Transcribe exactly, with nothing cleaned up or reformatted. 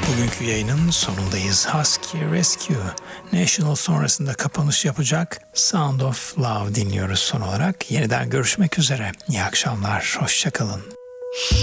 Bugünkü yayının sonundayız. Husky Rescue, National sonrasında kapanış yapacak Sound of Love dinliyoruz son olarak. Yeniden görüşmek üzere. İyi akşamlar, hoşça kalın.